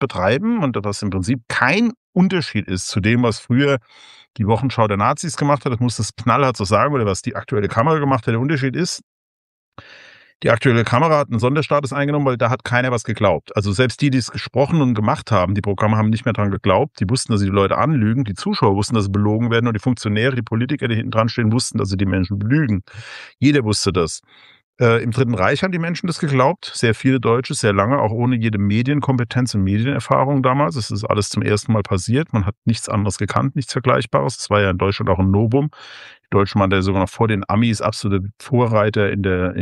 betreiben und das im Prinzip kein Unterschied ist zu dem, was früher die Wochenschau der Nazis gemacht hat. Das muss das knallhart so sagen, oder was die aktuelle Kamera gemacht hat. Der Unterschied ist, die aktuelle Kamera hat einen Sonderstatus eingenommen, weil da hat keiner was geglaubt. Also selbst die, die es gesprochen und gemacht haben, die Programme haben nicht mehr dran geglaubt. Die wussten, dass sie die Leute anlügen. Die Zuschauer wussten, dass sie belogen werden. Und die Funktionäre, die Politiker, die hinten dran stehen, wussten, dass sie die Menschen belügen. Jeder wusste das. Im Dritten Reich haben die Menschen das geglaubt. Sehr viele Deutsche, sehr lange, auch ohne jede Medienkompetenz und Medienerfahrung damals. Es ist alles zum ersten Mal passiert. Man hat nichts anderes gekannt, nichts Vergleichbares. Das war ja in Deutschland auch ein Novum. Die Deutschen waren da sogar noch vor den Amis absolute Vorreiter in der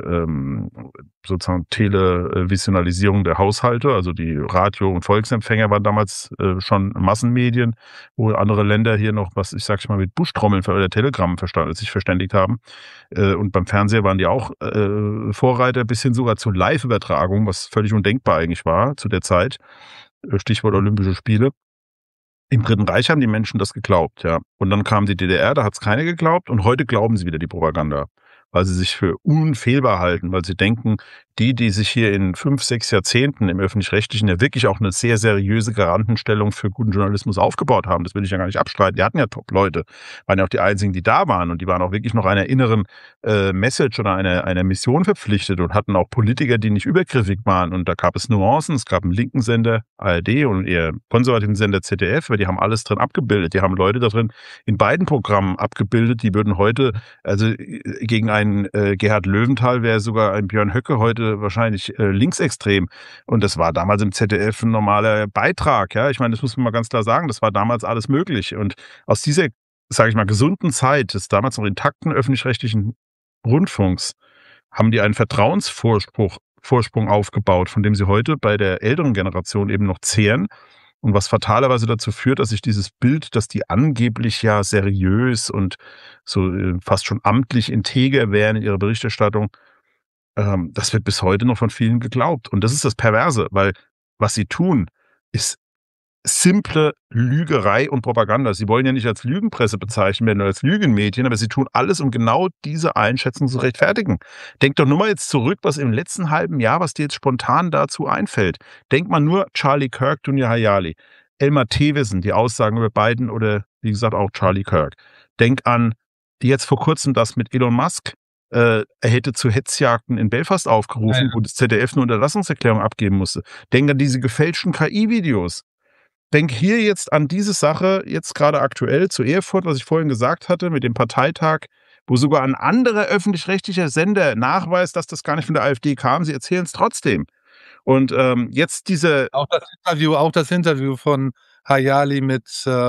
sozusagen Televisionalisierung der Haushalte. Also die Radio- und Volksempfänger waren damals schon Massenmedien, wo andere Länder hier noch, was ich sag mal, mit Buschtrommeln oder Telegrammen sich verständigt haben. Und beim Fernseher waren die auch Vorreiter, bis hin sogar zur Live-Übertragung, was völlig undenkbar eigentlich war zu der Zeit. Stichwort Olympische Spiele. Im Dritten Reich haben die Menschen das geglaubt, ja. Und dann kam die DDR, da hat es keiner geglaubt und heute glauben sie wieder die Propaganda, weil sie sich für unfehlbar halten, weil sie denken, die sich hier in 5, 6 Jahrzehnten im Öffentlich-Rechtlichen ja wirklich auch eine sehr seriöse Garantenstellung für guten Journalismus aufgebaut haben. Das will ich ja gar nicht abstreiten. Die hatten ja Top-Leute, waren ja auch die einzigen, die da waren und die waren auch wirklich noch einer inneren Message oder einer Mission verpflichtet und hatten auch Politiker, die nicht übergriffig waren. Und da gab es Nuancen. Es gab einen linken Sender, ARD, und eher konservativen Sender, ZDF, weil die haben alles drin abgebildet. Die haben Leute da drin in beiden Programmen abgebildet. Die würden heute, also gegen einen Gerhard Löwenthal wäre sogar ein Björn Höcke heute wahrscheinlich linksextrem. Und das war damals im ZDF ein normaler Beitrag. Ja, ich meine, das muss man mal ganz klar sagen. Das war damals alles möglich. Und aus dieser, sage ich mal, gesunden Zeit des damals noch intakten öffentlich-rechtlichen Rundfunks haben die einen Vertrauensvorsprung aufgebaut, von dem sie heute bei der älteren Generation eben noch zehren. Und was fatalerweise dazu führt, dass sich dieses Bild, dass die angeblich ja seriös und so fast schon amtlich integer wären in ihrer Berichterstattung, das wird bis heute noch von vielen geglaubt. Und das ist das Perverse, weil was sie tun, ist simple Lügerei und Propaganda. Sie wollen ja nicht als Lügenpresse bezeichnet werden oder als Lügenmedien, aber sie tun alles, um genau diese Einschätzung zu rechtfertigen. Denk doch nur mal jetzt zurück, was im letzten halben Jahr, was dir jetzt spontan dazu einfällt. Denk mal nur Charlie Kirk, Dunja Hayali, Elmar Thewissen, die Aussagen über Biden oder, wie gesagt, auch Charlie Kirk. Denk an die jetzt vor kurzem das mit Elon Musk. Er hätte zu Hetzjagden in Belfast aufgerufen, wo das ZDF eine Unterlassungserklärung abgeben musste. Denk an diese gefälschten KI-Videos. Denk hier jetzt an diese Sache, jetzt gerade aktuell zu Erfurt, was ich vorhin gesagt hatte, mit dem Parteitag, wo sogar ein anderer öffentlich-rechtlicher Sender nachweist, dass das gar nicht von der AfD kam. Sie erzählen es trotzdem. Und jetzt diese... Auch das Interview von Hayali mit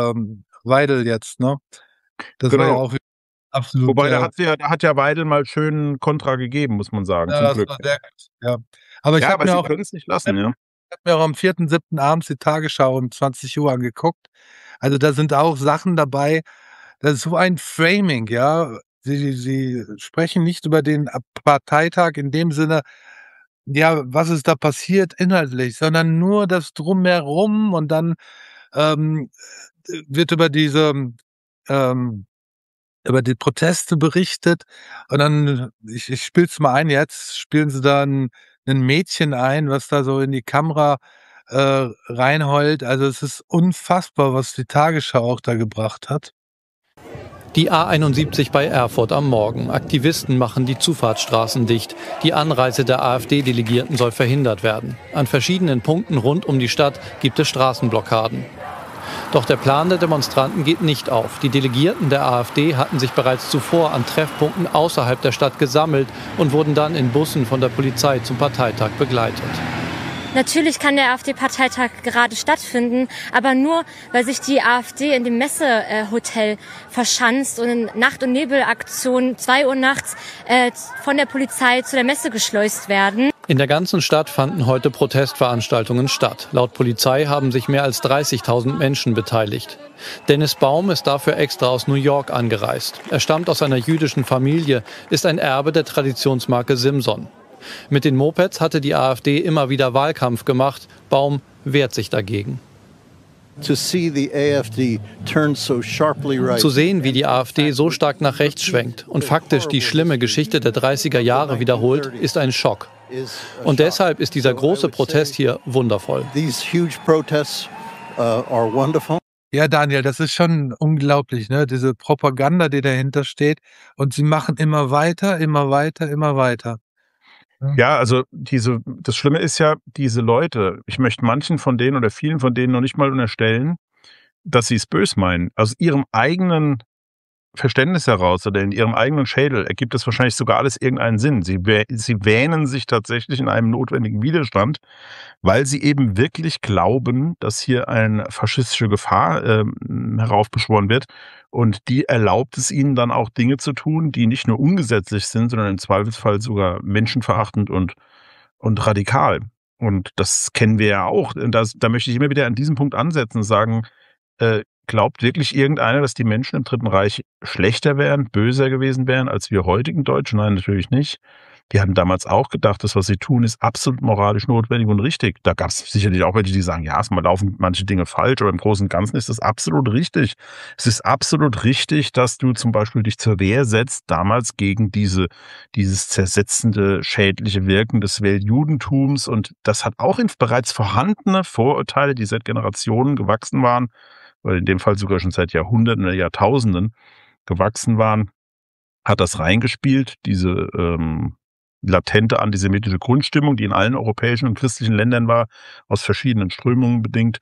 Weidel jetzt, ne? Das genau. war ja auch absolut... Wobei, da hat ja Weidel mal schön Kontra gegeben, muss man sagen. Ja, zum das Glück. war sehr gut, ja. Aber ich habe mir auch... können es nicht lassen, ja. Ich habe mir auch am 4.7. abends die Tagesschau um 20 Uhr angeguckt. Also da sind auch Sachen dabei, das ist so ein Framing, ja. Sie sprechen nicht über den Parteitag in dem Sinne, ja, was ist da passiert inhaltlich, sondern nur das Drumherum und dann wird über über die Proteste berichtet und dann, ich spiele es mal ein jetzt, spielen sie dann ein Mädchen ein, was da so in die Kamera reinheult. Also es ist unfassbar, was die Tagesschau auch da gebracht hat. Die A71 bei Erfurt am Morgen. Aktivisten machen die Zufahrtsstraßen dicht. Die Anreise der AfD-Delegierten soll verhindert werden. An verschiedenen Punkten rund um die Stadt gibt es Straßenblockaden. Doch der Plan der Demonstranten geht nicht auf. Die Delegierten der AfD hatten sich bereits zuvor an Treffpunkten außerhalb der Stadt gesammelt und wurden dann in Bussen von der Polizei zum Parteitag begleitet. Natürlich kann der AfD-Parteitag gerade stattfinden, aber nur, weil sich die AfD in dem Messehotel verschanzt und in Nacht- und Nebelaktionen 2 Uhr nachts von der Polizei zu der Messe geschleust werden. In der ganzen Stadt fanden heute Protestveranstaltungen statt. Laut Polizei haben sich mehr als 30.000 Menschen beteiligt. Dennis Baum ist dafür extra aus New York angereist. Er stammt aus einer jüdischen Familie, ist ein Erbe der Traditionsmarke Simson. Mit den Mopeds hatte die AfD immer wieder Wahlkampf gemacht. Baum wehrt sich dagegen. Zu sehen, wie die AfD so stark nach rechts schwenkt und faktisch die schlimme Geschichte der 30er Jahre wiederholt, ist ein Schock. Und deshalb ist dieser große Protest hier wundervoll. Ja, Daniel, das ist schon unglaublich, ne? Diese Propaganda, die dahinter steht. Und sie machen immer weiter, immer weiter, immer weiter. Ja, also das Schlimme ist ja, diese Leute, ich möchte manchen von denen oder vielen von denen noch nicht mal unterstellen, dass sie es bös meinen. Aus ihrem eigenen Verständnis heraus oder in ihrem eigenen Schädel ergibt es wahrscheinlich sogar alles irgendeinen Sinn. Sie wähnen sich tatsächlich in einem notwendigen Widerstand, weil sie eben wirklich glauben, dass hier eine faschistische Gefahr heraufbeschworen wird. Und die erlaubt es ihnen dann auch Dinge zu tun, die nicht nur ungesetzlich sind, sondern im Zweifelsfall sogar menschenverachtend und radikal. Und das kennen wir ja auch. Da möchte ich immer wieder an diesem Punkt ansetzen und sagen, glaubt wirklich irgendeiner, dass die Menschen im Dritten Reich schlechter wären, böser gewesen wären als wir heutigen Deutschen? Nein, natürlich nicht. Die hatten damals auch gedacht, das, was sie tun, ist absolut moralisch notwendig und richtig. Da gab es sicherlich auch welche, die sagen, ja, es laufen manche Dinge falsch, aber im Großen und Ganzen ist das absolut richtig. Es ist absolut richtig, dass du zum Beispiel dich zur Wehr setzt, damals gegen dieses zersetzende, schädliche Wirken des Weltjudentums. Und das hat auch in bereits vorhandene Vorurteile, die seit Generationen gewachsen waren, oder in dem Fall sogar schon seit Jahrhunderten oder Jahrtausenden gewachsen waren, hat das reingespielt, diese latente antisemitische Grundstimmung, die in allen europäischen und christlichen Ländern war, aus verschiedenen Strömungen bedingt.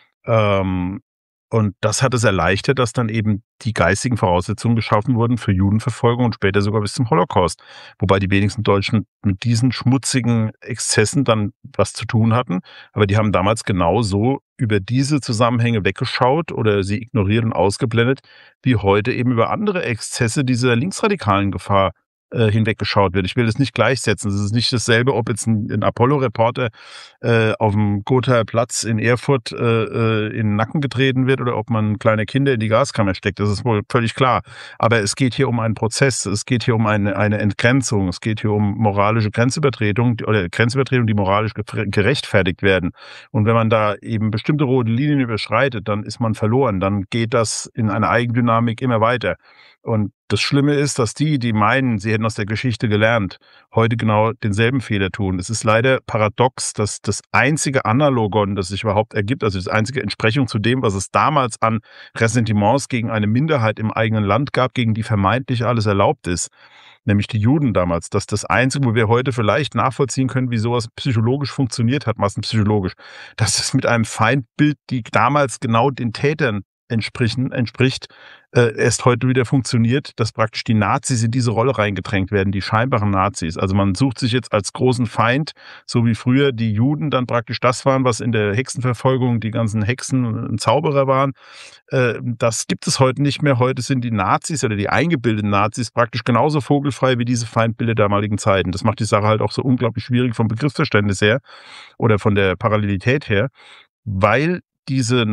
Und das hat es erleichtert, dass dann eben die geistigen Voraussetzungen geschaffen wurden für Judenverfolgung und später sogar bis zum Holocaust. Wobei die wenigsten Deutschen mit diesen schmutzigen Exzessen dann was zu tun hatten. Aber die haben damals genauso über diese Zusammenhänge weggeschaut oder sie ignoriert und ausgeblendet, wie heute eben über andere Exzesse dieser linksradikalen Gefahr hinweggeschaut wird. Ich will das nicht gleichsetzen. Es ist nicht dasselbe, ob jetzt ein Apollo-Reporter auf dem Gothaer Platz in Erfurt in den Nacken getreten wird oder ob man kleine Kinder in die Gaskammer steckt. Das ist wohl völlig klar. Aber es geht hier um einen Prozess. Es geht hier um eine Entgrenzung. Es geht hier um moralische Grenzübertretung oder Grenzübertretungen, die moralisch gerechtfertigt werden. Und wenn man da eben bestimmte rote Linien überschreitet, dann ist man verloren. Dann geht das in einer Eigendynamik immer weiter. Und das Schlimme ist, dass die meinen, sie hätten aus der Geschichte gelernt, heute genau denselben Fehler tun. Es ist leider paradox, dass das einzige Analogon, das sich überhaupt ergibt, also das einzige Entsprechung zu dem, was es damals an Ressentiments gegen eine Minderheit im eigenen Land gab, gegen die vermeintlich alles erlaubt ist, nämlich die Juden damals, dass das Einzige, wo wir heute vielleicht nachvollziehen können, wie sowas psychologisch funktioniert hat, massenpsychologisch, dass es mit einem Feindbild, die damals genau den Tätern entspricht, erst heute wieder funktioniert, dass praktisch die Nazis in diese Rolle reingedrängt werden, die scheinbaren Nazis. Also man sucht sich jetzt als großen Feind, so wie früher die Juden dann praktisch das waren, was in der Hexenverfolgung die ganzen Hexen und Zauberer waren. Das gibt es heute nicht mehr. Heute sind die Nazis oder die eingebildeten Nazis praktisch genauso vogelfrei wie diese Feindbilder der damaligen Zeiten. Das macht die Sache halt auch so unglaublich schwierig vom Begriffsverständnis her oder von der Parallelität her, weil diese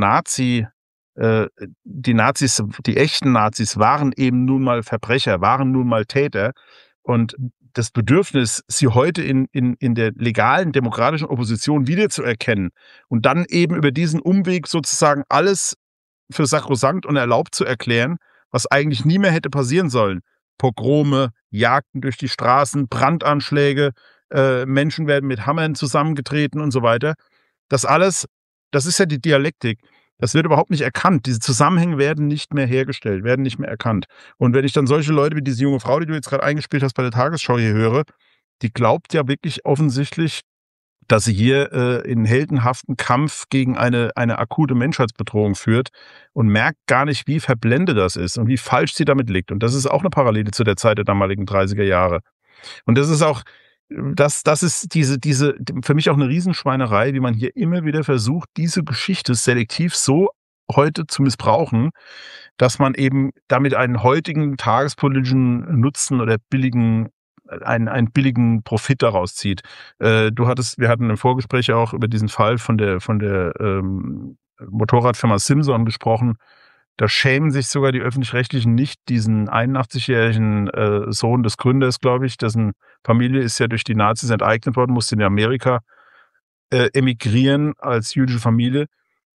die Nazis, die echten Nazis waren eben nun mal Verbrecher, waren nun mal Täter. Und das Bedürfnis, sie heute in der legalen demokratischen Opposition wiederzuerkennen und dann eben über diesen Umweg sozusagen alles für sakrosankt und erlaubt zu erklären, was eigentlich nie mehr hätte passieren sollen. Pogrome, Jagden durch die Straßen, Brandanschläge, Menschen werden mit Hammern zusammengetreten und so weiter. Das alles, das ist ja die Dialektik. Das wird überhaupt nicht erkannt. Diese Zusammenhänge werden nicht mehr hergestellt, werden nicht mehr erkannt. Und wenn ich dann solche Leute wie diese junge Frau, die du jetzt gerade eingespielt hast bei der Tagesschau hier höre, die glaubt ja wirklich offensichtlich, dass sie hier in heldenhaften Kampf gegen eine akute Menschheitsbedrohung führt und merkt gar nicht, wie verblendet das ist und wie falsch sie damit liegt. Und das ist auch eine Parallele zu der Zeit der damaligen 30er Jahre. Und das ist auch, das ist diese für mich auch eine Riesenschweinerei, wie man hier immer wieder versucht, diese Geschichte selektiv so heute zu missbrauchen, dass man eben damit einen heutigen tagespolitischen Nutzen oder einen billigen Profit daraus zieht. Wir hatten im Vorgespräch auch über diesen Fall von der Motorradfirma Simson gesprochen. Da schämen sich sogar die Öffentlich-Rechtlichen nicht, diesen 81-jährigen Sohn des Gründers, glaube ich, dessen Familie ist ja durch die Nazis enteignet worden, musste in Amerika emigrieren als jüdische Familie.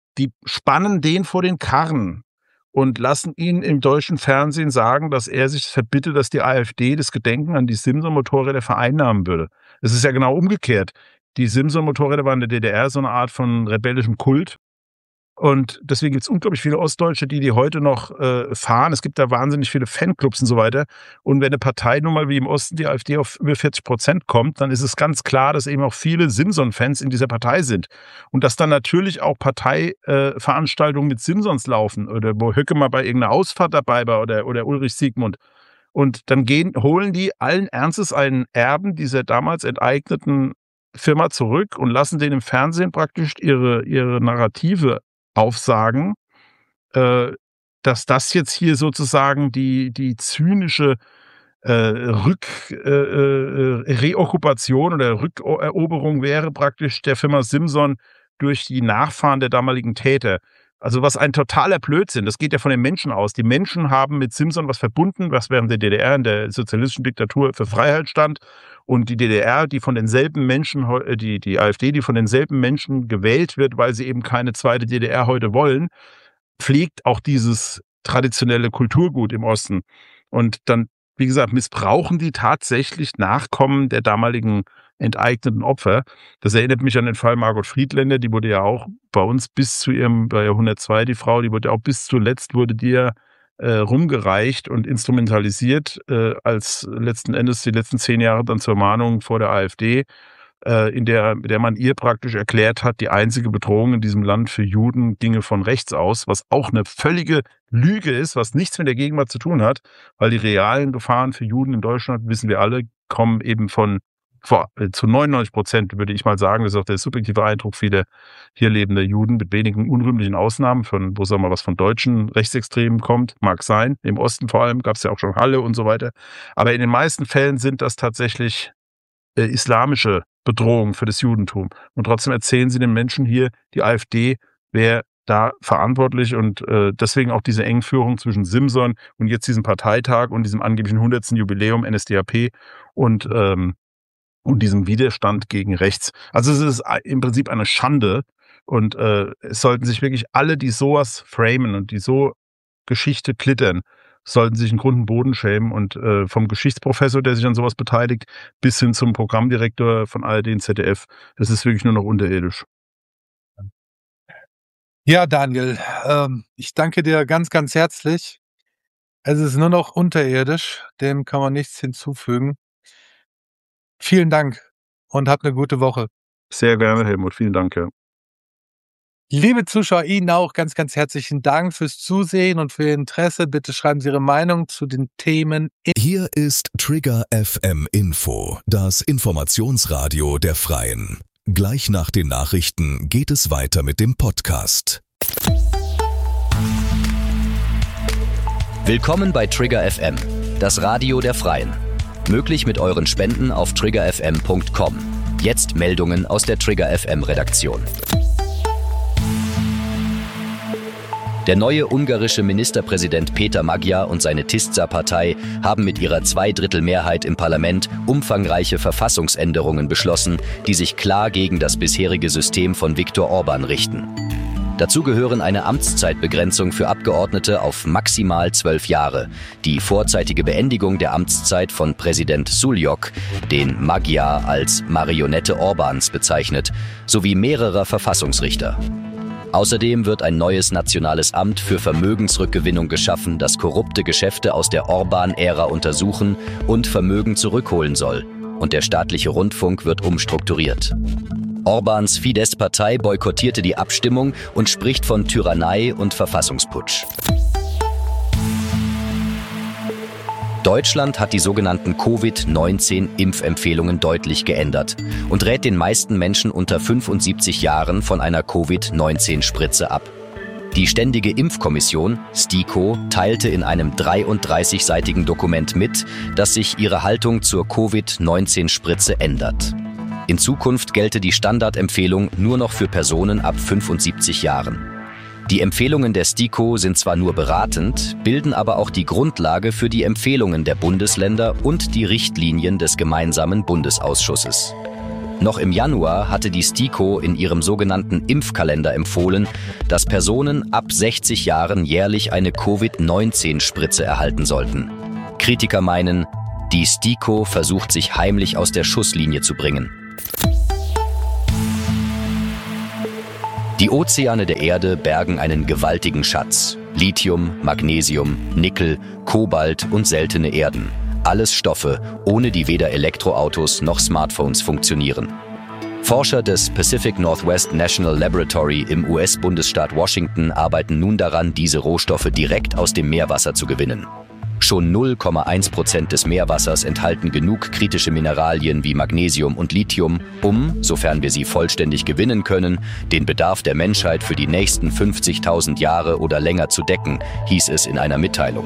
die spannen den vor den Karren und lassen ihn im deutschen Fernsehen sagen, dass er sich verbitte, dass die AfD das Gedenken an die Simson-Motorräder vereinnahmen würde. Es ist ja genau umgekehrt. Die Simson-Motorräder waren in der DDR so eine Art von rebellischem Kult. Und deswegen gibt es unglaublich viele Ostdeutsche, die heute noch fahren. Es gibt da wahnsinnig viele Fanclubs und so weiter. Und wenn eine Partei nun mal wie im Osten die AfD auf über 40% kommt, dann ist es ganz klar, dass eben auch viele Simson-Fans in dieser Partei sind. Und dass dann natürlich auch Parteiveranstaltungen mit Simsons laufen oder wo Höcke mal bei irgendeiner Ausfahrt dabei war oder Ulrich Siegmund. Und dann holen die allen Ernstes einen Erben dieser damals enteigneten Firma zurück und lassen den im Fernsehen praktisch ihre Narrative aufsagen, dass das jetzt hier sozusagen die zynische Reokkupation oder Rückeroberung wäre praktisch der Firma Simson durch die Nachfahren der damaligen Täter. Also was ein totaler Blödsinn, das geht ja von den Menschen aus. Die Menschen haben mit Simson was verbunden, was während der DDR in der sozialistischen Diktatur für Freiheit stand. Und die DDR, die von denselben Menschen, die AfD, die von denselben Menschen gewählt wird, weil sie eben keine zweite DDR heute wollen, pflegt auch dieses traditionelle Kulturgut im Osten. Und dann, wie gesagt, missbrauchen die tatsächlich Nachkommen der damaligen enteigneten Opfer. Das erinnert mich an den Fall Margot Friedländer, die wurde ja auch bei uns bei 102, die Frau, die wurde ja auch bis zuletzt, wurde die ja rumgereicht und instrumentalisiert, als letzten Endes die letzten 10 Jahre dann zur Mahnung vor der AfD, in der man ihr praktisch erklärt hat, die einzige Bedrohung in diesem Land für Juden ginge von rechts aus, was auch eine völlige Lüge ist, was nichts mit der Gegenwart zu tun hat, weil die realen Gefahren für Juden in Deutschland, wissen wir alle, kommen eben zu 99%, würde ich mal sagen, das ist auch der subjektive Eindruck vieler hier lebender Juden, mit wenigen unrühmlichen Ausnahmen, wo sagen wir was von deutschen Rechtsextremen kommt, mag sein. Im Osten vor allem gab es ja auch schon Halle und so weiter. Aber in den meisten Fällen sind das tatsächlich islamische Bedrohungen für das Judentum. Und trotzdem erzählen sie den Menschen hier, die AfD wäre da verantwortlich und deswegen auch diese Engführung zwischen Simson und jetzt diesem Parteitag und diesem angeblichen 100. Jubiläum NSDAP und diesem Widerstand gegen rechts. Also es ist im Prinzip eine Schande und es sollten sich wirklich alle, die sowas framen und die so Geschichte klittern, sollten sich einen Grund und Boden schämen und vom Geschichtsprofessor, der sich an sowas beteiligt, bis hin zum Programmdirektor von ARD und ZDF, das ist wirklich nur noch unterirdisch. Ja, Daniel, ich danke dir ganz, ganz herzlich. Es ist nur noch unterirdisch, dem kann man nichts hinzufügen. Vielen Dank und habt eine gute Woche. Sehr gerne, Helmut. Vielen Dank. Ja. Liebe Zuschauer, Ihnen auch ganz, ganz herzlichen Dank fürs Zusehen und für Ihr Interesse. Bitte schreiben Sie Ihre Meinung zu den Themen. Hier ist Trigger FM Info, das Informationsradio der Freien. Gleich nach den Nachrichten geht es weiter mit dem Podcast. Willkommen bei Trigger FM, das Radio der Freien. Möglich mit euren Spenden auf triggerfm.com. Jetzt Meldungen aus der Trigger FM Redaktion. Der neue ungarische Ministerpräsident Peter Magyar und seine Tisza-Partei haben mit ihrer 2/3 im Parlament umfangreiche Verfassungsänderungen beschlossen, die sich klar gegen das bisherige System von Viktor Orbán richten. Dazu gehören eine Amtszeitbegrenzung für Abgeordnete auf maximal 12 Jahre, die vorzeitige Beendigung der Amtszeit von Präsident Suljók, den Magyar als Marionette Orbáns bezeichnet, sowie mehrerer Verfassungsrichter. Außerdem wird ein neues nationales Amt für Vermögensrückgewinnung geschaffen, das korrupte Geschäfte aus der Orbán-Ära untersuchen und Vermögen zurückholen soll. Und der staatliche Rundfunk wird umstrukturiert. Orbáns Fidesz-Partei boykottierte die Abstimmung und spricht von Tyrannei und Verfassungsputsch. Deutschland hat die sogenannten Covid-19-Impfempfehlungen deutlich geändert und rät den meisten Menschen unter 75 Jahren von einer Covid-19-Spritze ab. Die Ständige Impfkommission, STIKO, teilte in einem 33-seitigen Dokument mit, dass sich ihre Haltung zur Covid-19-Spritze ändert. In Zukunft gelte die Standardempfehlung nur noch für Personen ab 75 Jahren. Die Empfehlungen der STIKO sind zwar nur beratend, bilden aber auch die Grundlage für die Empfehlungen der Bundesländer und die Richtlinien des gemeinsamen Bundesausschusses. Noch im Januar hatte die STIKO in ihrem sogenannten Impfkalender empfohlen, dass Personen ab 60 Jahren jährlich eine Covid-19-Spritze erhalten sollten. Kritiker meinen, die STIKO versucht sich heimlich aus der Schusslinie zu bringen. Die Ozeane der Erde bergen einen gewaltigen Schatz. Lithium, Magnesium, Nickel, Kobalt und seltene Erden. Alles Stoffe, ohne die weder Elektroautos noch Smartphones funktionieren. Forscher des Pacific Northwest National Laboratory im US-Bundesstaat Washington arbeiten nun daran, diese Rohstoffe direkt aus dem Meerwasser zu gewinnen. Schon 0,1% des Meerwassers enthalten genug kritische Mineralien wie Magnesium und Lithium, um, sofern wir sie vollständig gewinnen können, den Bedarf der Menschheit für die nächsten 50.000 Jahre oder länger zu decken, hieß es in einer Mitteilung.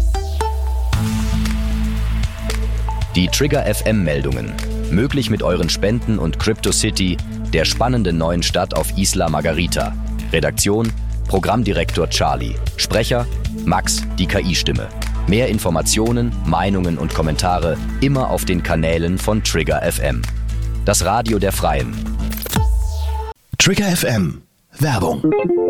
Die Trigger FM-Meldungen. Möglich mit euren Spenden und CryptoCity, der spannenden neuen Stadt auf Isla Margarita. Redaktion: Programmdirektor Charlie. Sprecher: Max, die KI-Stimme. Mehr Informationen, Meinungen und Kommentare immer auf den Kanälen von Trigger FM. Das Radio der Freien. Trigger FM. Werbung.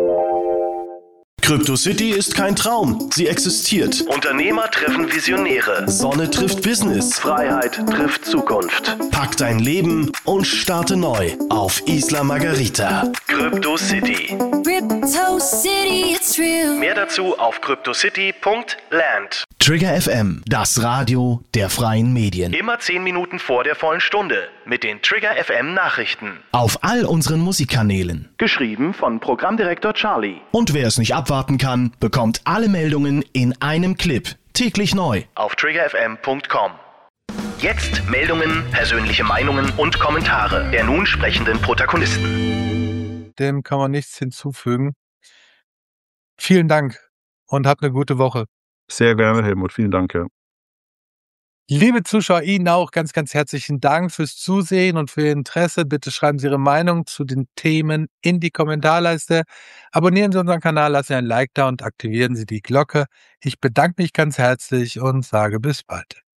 CryptoCity ist kein Traum, sie existiert. Unternehmer treffen Visionäre. Sonne trifft Business. Freiheit trifft Zukunft. Pack dein Leben und starte neu auf Isla Margarita. CryptoCity. CryptoCity, it's real. Mehr dazu auf cryptocity.land. Trigger FM, das Radio der freien Medien. Immer 10 Minuten vor der vollen Stunde mit den Trigger FM Nachrichten. Auf all unseren Musikkanälen. Geschrieben von Programmdirektor Charlie. Und wer es nicht abwarten kann, bekommt alle Meldungen in einem Clip. Täglich neu. Auf triggerfm.com. Jetzt Meldungen, persönliche Meinungen und Kommentare der nun sprechenden Protagonisten. Dem kann man nichts hinzufügen. Vielen Dank und habt eine gute Woche. Sehr gerne, Helmut. Vielen Dank. Ja. Liebe Zuschauer, Ihnen auch ganz, ganz herzlichen Dank fürs Zusehen und für Ihr Interesse. Bitte schreiben Sie Ihre Meinung zu den Themen in die Kommentarleiste. Abonnieren Sie unseren Kanal, lassen Sie ein Like da und aktivieren Sie die Glocke. Ich bedanke mich ganz herzlich und sage bis bald.